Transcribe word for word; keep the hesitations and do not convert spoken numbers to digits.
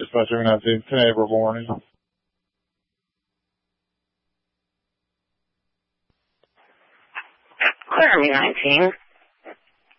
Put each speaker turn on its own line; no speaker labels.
dispatcher, we're going to have to ten April morning.
Clear me nineteen.